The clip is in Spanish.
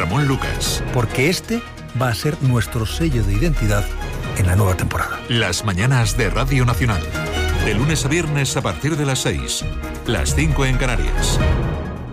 Ramón Lucas. Porque este va a ser nuestro sello de identidad en la nueva temporada. Las mañanas de Radio Nacional. De lunes a viernes a partir de las 6. Las 5 en Canarias.